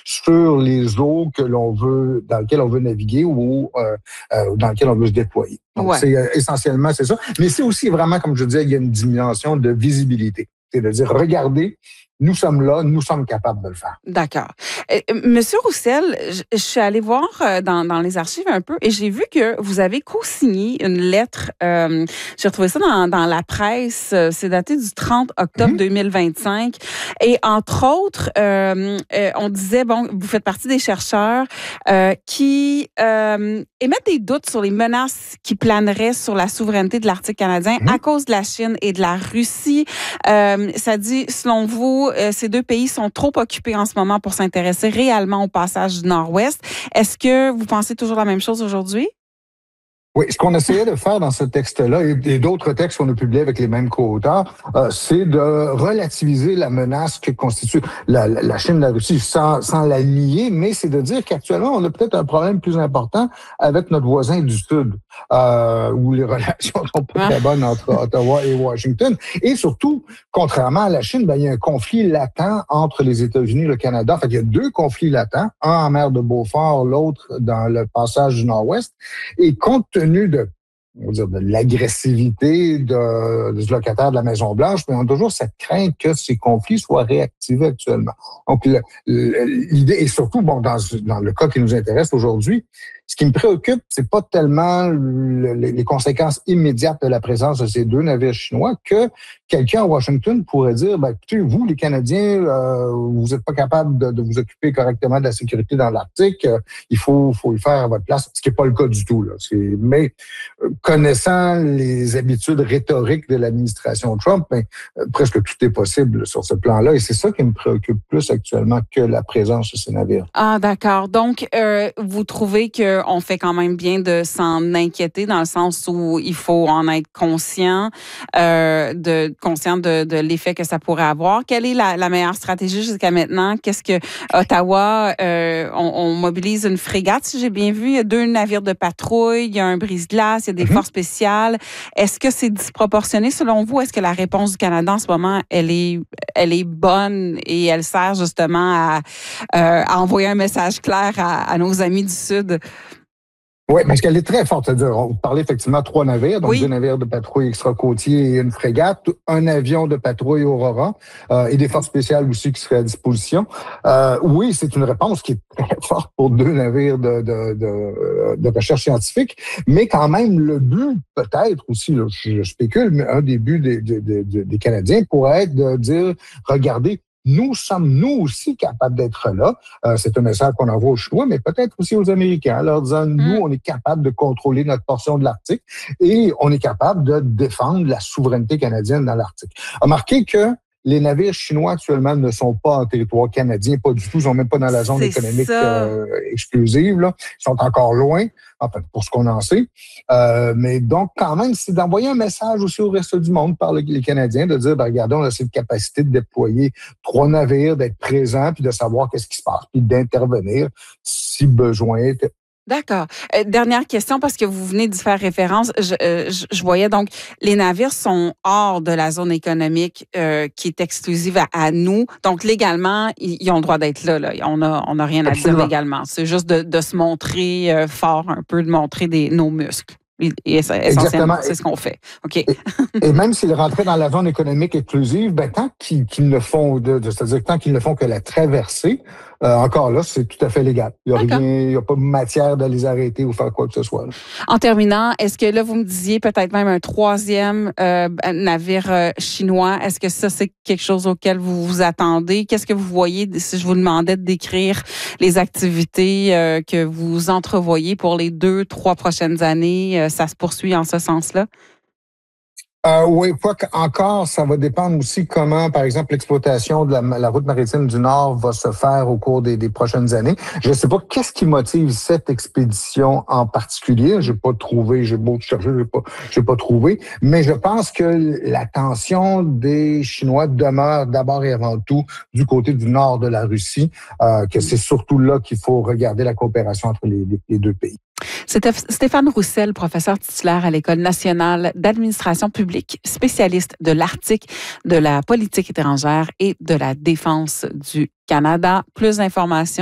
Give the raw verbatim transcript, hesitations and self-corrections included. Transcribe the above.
sur les eaux que l'on veut, dans lesquelles on veut naviguer ou euh, euh, dans lesquelles on veut se déployer. Donc, ouais. c'est euh, essentiellement, c'est ça. Mais c'est aussi vraiment, comme je disais, il y a une dimension de visibilité. C'est-à-dire, regardez, nous sommes là, nous sommes capables de le faire. D'accord. Euh, Monsieur Roussel, je, je suis allée voir euh, dans, dans les archives un peu et j'ai vu que vous avez co-signé une lettre. Euh, j'ai retrouvé ça dans, dans la presse. C'est daté du trente octobre mm-hmm. deux mille vingt-cinq. Et entre autres, euh, euh, on disait, bon, vous faites partie des chercheurs euh, qui euh, émettent des doutes sur les menaces qui planeraient sur la souveraineté de l'Arctique canadien mm-hmm. à cause de la Chine et de la Russie. Euh, ça dit, selon vous, euh, ces deux pays sont trop occupés en ce moment pour s'intéresser réellement au passage du Nord-Ouest. Est-ce que vous pensez toujours la même chose aujourd'hui? Oui, ce qu'on essayait de faire dans ce texte-là et d'autres textes qu'on a publiés avec les mêmes co-auteurs, euh, c'est de relativiser la menace que constitue la, la Chine, la Russie, sans, sans la nier, mais c'est de dire qu'actuellement, on a peut-être un problème plus important avec notre voisin du Sud, euh, où les relations sont pas très bonnes entre Ottawa et Washington. Et surtout, contrairement à la Chine, ben, il y a un conflit latent entre les États-Unis et le Canada. En fait, il y a deux conflits latents, un en mer de Beaufort, l'autre dans le passage du Nord-Ouest. Et compte tenu de, on va dire, de l'agressivité de, des locataires de la Maison-Blanche, mais on a toujours cette crainte que ces conflits soient réactivés actuellement. Donc, le, le, l'idée, et surtout, bon, dans, dans le cas qui nous intéresse aujourd'hui, ce qui me préoccupe, c'est pas tellement le, les conséquences immédiates de la présence de ces deux navires chinois que quelqu'un à Washington pourrait dire, ben, écoutez, vous, les Canadiens, euh, vous n'êtes pas capables de, de vous occuper correctement de la sécurité dans l'Arctique, euh, il faut, faut le faire à votre place, ce qui n'est pas le cas du tout, là. C'est, mais euh, connaissant les habitudes rhétoriques de l'administration Trump, ben, euh, presque tout est possible sur ce plan-là, et c'est ça qui me préoccupe plus actuellement que la présence de ces navires. Ah, d'accord. Donc, euh, vous trouvez que on fait quand même bien de s'en inquiéter dans le sens où il faut en être conscient, euh, de conscient de, de l'effet que ça pourrait avoir. Quelle est la, la meilleure stratégie jusqu'à maintenant? Qu'est-ce que Ottawa, euh, on, on mobilise une frégate, si j'ai bien vu. Il y a deux navires de patrouille, il y a un brise-glace, il y a des mm-hmm. forces spéciales. Est-ce que c'est disproportionné selon vous? Est-ce que la réponse du Canada en ce moment, elle est, elle est bonne et elle sert justement à, euh, à envoyer un message clair à, à nos amis du Sud? Oui, parce qu'elle est très forte. C'est-à-dire, on parlait effectivement de trois navires, donc oui. deux navires de patrouille extra-côtiers et une frégate, un avion de patrouille Aurora euh, et des forces spéciales aussi qui seraient à disposition. Euh, oui, c'est une réponse qui est très forte pour deux navires de, de, de, de recherche scientifique, mais quand même, le but, peut-être aussi, là, je spécule, mais un des buts des, des, des, des Canadiens pourrait être de dire, regardez, nous sommes, nous aussi, capables d'être là. Euh, c'est un message qu'on envoie aux Chinois, mais peut-être aussi aux Américains, en leur disant, mmh. nous, on est capable de contrôler notre portion de l'Arctique et on est capable de défendre la souveraineté canadienne dans l'Arctique. Remarquez que les navires chinois actuellement ne sont pas en territoire canadien, pas du tout. Ils sont même pas dans la zone c'est économique euh, exclusive. Là. Ils sont encore loin, enfin, pour ce qu'on en sait. Euh, mais donc, quand même, c'est d'envoyer un message aussi au reste du monde par les Canadiens, de dire, ben, regardez, on a cette capacité de déployer trois navires, d'être présents, puis de savoir qu'est-ce qui se passe, puis d'intervenir si besoin était. D'accord. Euh, dernière question, parce que vous venez d'y faire référence. Je, euh, je, je voyais donc, les navires sont hors de la zone économique euh, qui est exclusive à, à nous. Donc, légalement, ils, ils ont le droit d'être là. là. On n'a on a rien Absolument. à dire légalement. C'est juste de, de se montrer euh, fort un peu, de montrer des, nos muscles. Et essentiellement, c'est ce qu'on fait. OK. Et, et même s'ils rentraient dans la zone économique exclusive, ben, tant qu'ils, qu'ils ne font, de, de, c'est-à-dire tant qu'ils ne font que la traversée, euh, encore là, c'est tout à fait légal. Il n'y a D'accord. rien, il n'y a pas de matière de les arrêter ou faire quoi que ce soit. Là. En terminant, est-ce que là, vous me disiez peut-être même un troisième euh, navire euh, chinois? Est-ce que ça, c'est quelque chose auquel vous vous attendez? Qu'est-ce que vous voyez si je vous demandais de décrire les activités euh, que vous entrevoyez pour les deux, trois prochaines années? Euh, ça se poursuit en ce sens-là? Euh, oui, quoi encore, ça va dépendre aussi comment, par exemple, l'exploitation de la, la route maritime du Nord va se faire au cours des, des prochaines années. Je ne sais pas qu'est-ce qui motive cette expédition en particulier. J'ai pas trouvé, j'ai beau chercher, j'ai pas, j'ai pas trouvé. Mais je pense que l'attention des Chinois demeure d'abord et avant tout du côté du nord de la Russie, euh, que c'est surtout là qu'il faut regarder la coopération entre les, les, les deux pays. C'était Stéphane Roussel, professeur titulaire à l'École nationale d'administration publique, spécialiste de l'Arctique, de la politique étrangère et de la défense du Canada. Plus d'informations